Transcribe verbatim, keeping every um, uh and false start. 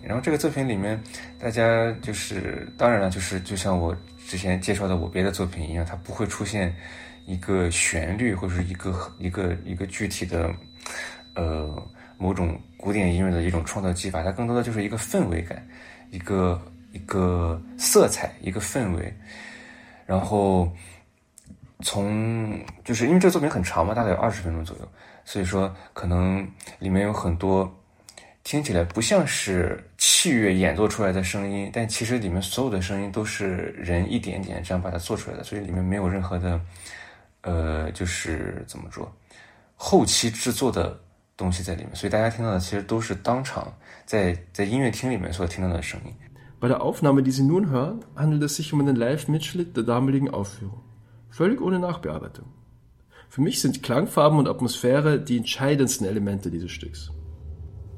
然后这个作品里面，大家就是当然了，就是就像我之前介绍的我别的作品一样，它不会出现一个旋律或者是一个一个一个具体的呃某种古典音乐的一种创造技法，它更多的就是一个氛围感，一个一个色彩，一个氛围。然后从就是因为这个作品很长嘛，大概有二十分钟左右，所以说可能里面有很多听起来不像是器乐演奏出来的声音，但其实里面所有的声音都是人一点点这样把它做出来的，所以里面没有任何的呃就是怎么说后期制作的东西在里面，所以大家听到的其实都是当场在在音乐厅里面所听到的声音。 Bei der Aufnahme, die Sie nun hören, handelt es sich um einen Live-Mitschnitt der damaligen Aufführung. Völlig ohne Nachbearbeitung. Für mich sind Klangfarben und Atmosphäre die entscheidendsten Elemente dieses Stücks.